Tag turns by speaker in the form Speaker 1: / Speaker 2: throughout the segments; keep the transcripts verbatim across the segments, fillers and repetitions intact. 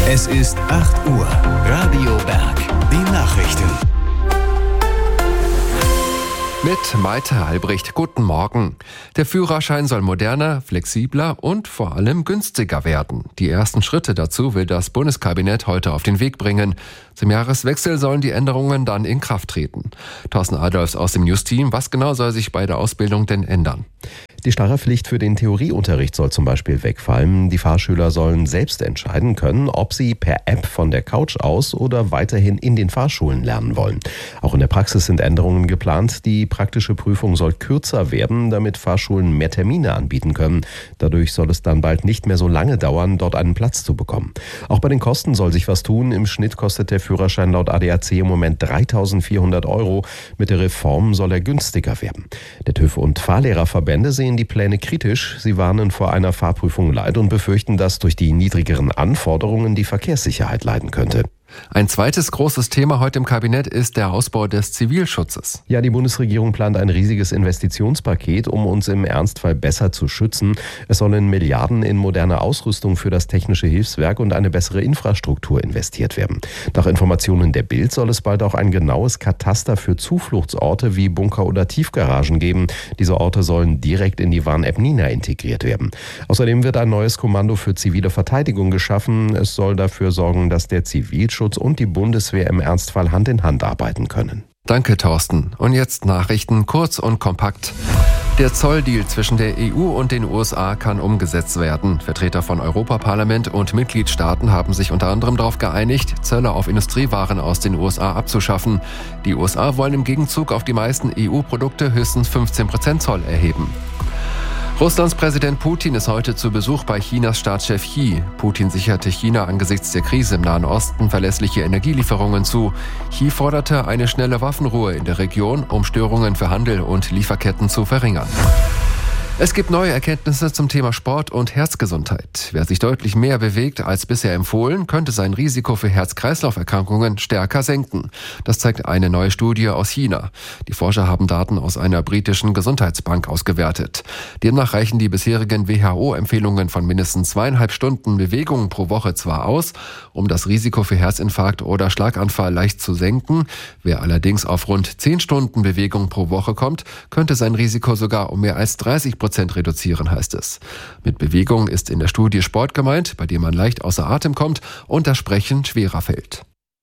Speaker 1: Es ist acht Uhr. Radio Berg. Die Nachrichten.
Speaker 2: Mit Maite Albrecht. Guten Morgen. Der Führerschein soll moderner, flexibler und vor allem günstiger werden. Die ersten Schritte dazu will das Bundeskabinett heute auf den Weg bringen. Zum Jahreswechsel sollen die Änderungen dann in Kraft treten. Thorsten Adolfs aus dem News-Team. Was genau soll sich bei der Ausbildung denn ändern?
Speaker 3: Die starre Pflicht für den Theorieunterricht soll zum Beispiel wegfallen. Die Fahrschüler sollen selbst entscheiden können, ob sie per App von der Couch aus oder weiterhin in den Fahrschulen lernen wollen. Auch in der Praxis sind Änderungen geplant. Die praktische Prüfung soll kürzer werden, damit Fahrschulen mehr Termine anbieten können. Dadurch soll es dann bald nicht mehr so lange dauern, dort einen Platz zu bekommen. Auch bei den Kosten soll sich was tun. Im Schnitt kostet der Führerschein laut A D A C im Moment dreitausendvierhundert Euro. Mit der Reform soll er günstiger werden. Der TÜV und Fahrlehrerverbände sehen die Pläne kritisch. Sie warnen vor einer Fahrprüfung Light und befürchten, dass durch die niedrigeren Anforderungen die Verkehrssicherheit leiden könnte.
Speaker 2: Ein zweites großes Thema heute im Kabinett ist der Ausbau des Zivilschutzes.
Speaker 3: Ja, die Bundesregierung plant ein riesiges Investitionspaket, um uns im Ernstfall besser zu schützen. Es sollen Milliarden in moderne Ausrüstung für das Technische Hilfswerk und eine bessere Infrastruktur investiert werden. Nach Informationen der Bild soll es bald auch ein genaues Kataster für Zufluchtsorte wie Bunker oder Tiefgaragen geben. Diese Orte sollen direkt in die Warn-App Nina integriert werden. Außerdem wird ein neues Kommando für zivile Verteidigung geschaffen. Es soll dafür sorgen, dass der Zivilschutz und die Bundeswehr im Ernstfall Hand in Hand arbeiten können.
Speaker 2: Danke, Thorsten. Und jetzt Nachrichten kurz und kompakt. Der Zolldeal zwischen der E U und den U S A kann umgesetzt werden. Vertreter von Europaparlament und Mitgliedstaaten haben sich unter anderem darauf geeinigt, Zölle auf Industriewaren aus den U S A abzuschaffen. Die U S A wollen im Gegenzug auf die meisten E U-Produkte höchstens fünfzehn Prozent Zoll erheben. Russlands Präsident Putin ist heute zu Besuch bei Chinas Staatschef Xi. Putin sicherte China angesichts der Krise im Nahen Osten verlässliche Energielieferungen zu. Xi forderte eine schnelle Waffenruhe in der Region, um Störungen für Handel und Lieferketten zu verringern. Es gibt neue Erkenntnisse zum Thema Sport und Herzgesundheit. Wer sich deutlich mehr bewegt als bisher empfohlen, könnte sein Risiko für Herz-Kreislauf-Erkrankungen stärker senken. Das zeigt eine neue Studie aus China. Die Forscher haben Daten aus einer britischen Gesundheitsbank ausgewertet. Demnach reichen die bisherigen W H O-Empfehlungen von mindestens zweieinhalb Stunden Bewegung pro Woche zwar aus, um das Risiko für Herzinfarkt oder Schlaganfall leicht zu senken. Wer allerdings auf rund zehn Stunden Bewegung pro Woche kommt, könnte sein Risiko sogar um mehr als dreißig Prozent reduzieren, heißt es. Mit Bewegung ist in der Studie Sport gemeint, bei dem man leicht außer Atem kommt und das Sprechen schwerer fällt.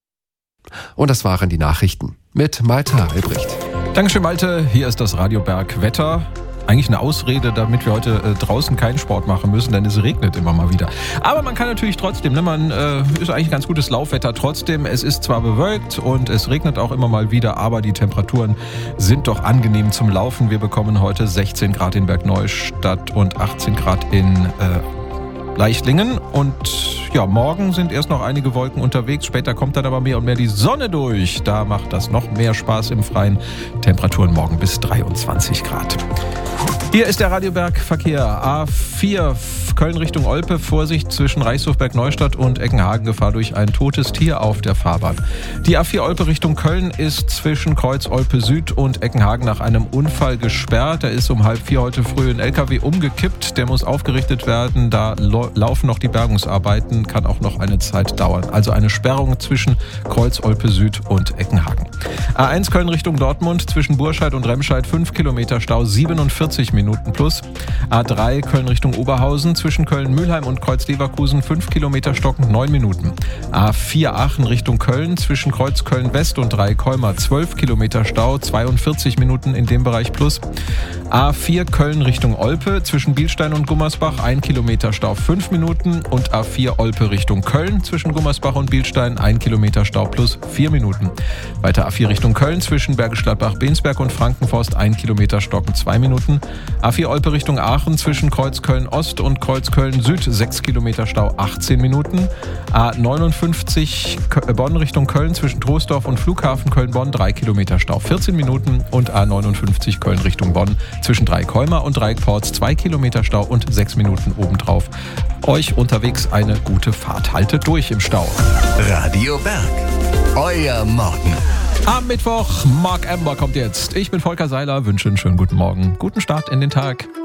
Speaker 2: Und das waren die Nachrichten mit Maite Albrecht.
Speaker 4: Dankeschön, Malte. Hier ist das Radio Berg Wetter. Eigentlich eine Ausrede, damit wir heute äh, draußen keinen Sport machen müssen, denn es regnet immer mal wieder. Aber man kann natürlich trotzdem, ne, man äh, ist eigentlich ganz gutes Laufwetter trotzdem. Es ist zwar bewölkt und es regnet auch immer mal wieder, aber die Temperaturen sind doch angenehm zum Laufen. Wir bekommen heute sechzehn Grad in Bergneustadt und achtzehn Grad in äh, Leichtlingen. Und ja, morgen sind erst noch einige Wolken unterwegs. Später kommt dann aber mehr und mehr die Sonne durch. Da macht das noch mehr Spaß im Freien. Temperaturen morgen bis dreiundzwanzig Grad. Hier ist der Radioberg Verkehr. A vier Köln Richtung Olpe. Vorsicht zwischen Reichshof-Bergneustadt und Eckenhagen. Gefahr durch ein totes Tier auf der Fahrbahn. Die A vier Olpe Richtung Köln ist zwischen Kreuz Olpe Süd und Eckenhagen nach einem Unfall gesperrt. Da ist um halb vier heute früh ein L K W umgekippt. Der muss aufgerichtet werden. Da lo- laufen noch die Bergungsarbeiten. Kann auch noch eine Zeit dauern. Also eine Sperrung zwischen Kreuz Olpe Süd und Eckenhagen. A eins Köln Richtung Dortmund zwischen Burscheid und Remscheid fünf Kilometer Stau, siebenundvierzig Minuten plus. A drei Köln Richtung Oberhausen zwischen Köln-Mühlheim und Kreuz-Leverkusen fünf Kilometer stockend, neun Minuten. A vier Aachen Richtung Köln zwischen Kreuz Köln-West und Dreikolmer zwölf Kilometer Stau, zweiundvierzig Minuten in dem Bereich plus. A vier Köln Richtung Olpe zwischen Bielstein und Gummersbach ein Kilometer Stau, fünf Minuten. Und A vier Olpe Richtung Köln zwischen Gummersbach und Bielstein ein Kilometer Stau plus vier Minuten. Weiter A vier Richtung Köln zwischen Bergisch Gladbach-Bensberg und Frankenforst ein Kilometer stockend, zwei Minuten. A vier Olpe Richtung Aachen zwischen Kreuz Köln-Ost und Kreuz Köln-Süd sechs Kilometer Stau, achtzehn Minuten. A neunundfünfzig Bonn Richtung Köln zwischen Troisdorf und Flughafen Köln-Bonn drei Kilometer Stau, vierzehn Minuten. Und A neunundfünfzig Köln Richtung Bonn zwischen Dreikolmer und Dreieckporz zwei Kilometer Stau und sechs Minuten obendrauf. Euch unterwegs eine gute Fahrt. Haltet durch im Stau.
Speaker 1: Radio Berg. Euer Morgen.
Speaker 4: Am Mittwoch, Mark Amber kommt jetzt. Ich bin Volker Seiler, wünsche einen schönen guten Morgen. Guten Start in den Tag.